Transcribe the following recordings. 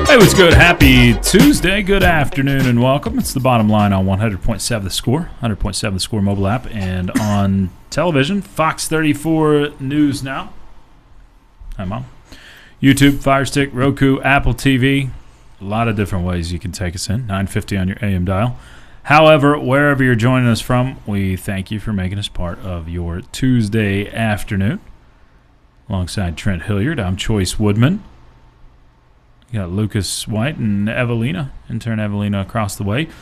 Hey, what's good? Happy Tuesday. Good afternoon and welcome. It's the Bottom Line on 100.7 The Score, 100.7 The Score mobile app, and on television, Fox 34 News Now. Hi, Mom. YouTube, Fire Stick, Roku, Apple TV. A lot of different ways you can take us in. 950 on your AM dial. However, wherever you're joining us from, we thank you for making us part of your Tuesday afternoon. Alongside Trent Hilliard, I'm Choice Woodman. You got Lucas White and Evelina, intern Evelina across the way.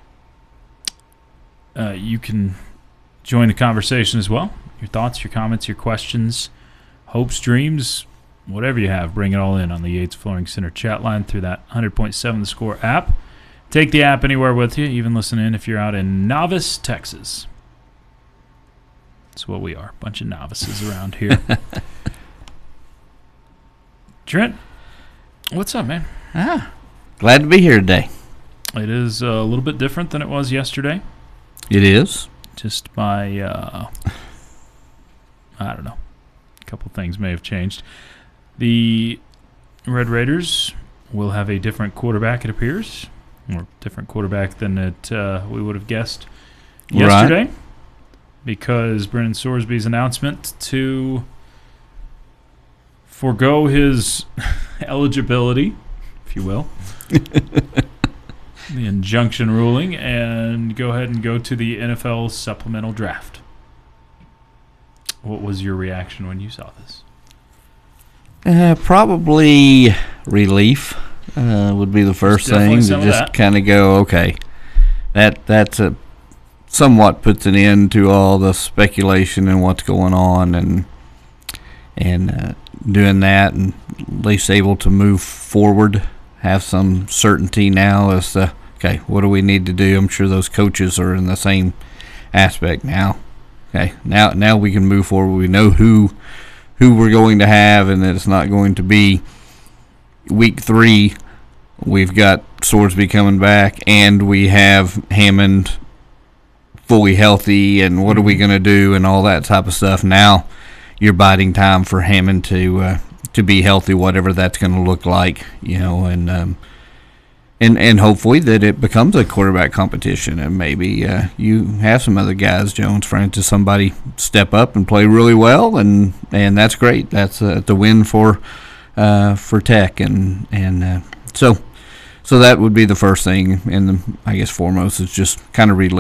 You can join the conversation as well. Your thoughts, your comments, your questions, hopes, dreams, whatever you have, bring it all in on the Yates Flooring Center chat line through that 100.7 The Score app. Take the app anywhere with you, even listen in if you're out in Novice, Texas. That's what we are, a bunch of novices around here. Trent, what's up, man? Glad to be here today. It is a little bit different than it was yesterday. It is. Just by, I don't know, a couple things may have changed. The Red Raiders will have a different quarterback, it appears, or different quarterback than we would have guessed yesterday, right? Because Brennan Sorsby's announcement to forego his eligibility, if you will, the injunction ruling, and go ahead and go to the NFL supplemental draft. What was your reaction when you saw this? Probably relief would be the first thing to just kind of go, okay, that's a somewhat puts an end to all the speculation and what's going on, and doing that, and at least able to move forward, have some certainty now as to, okay, what do we need to do? I'm sure those coaches are in the same aspect now. Okay, now we can move forward. We know who we're going to have, and that it's not going to be week 3. We've got Sorsby coming back, and we have Hammond fully healthy, and what are we going to do, and all that type of stuff. Now you're biding time for Hammond to be healthy, whatever that's going to look like, you know, and hopefully that it becomes a quarterback competition, and maybe you have some other guys, Jones, Francis, somebody step up and play really well, and that's great. That's the win for Tech, and so that would be the first thing, and I guess foremost is just kind of relief.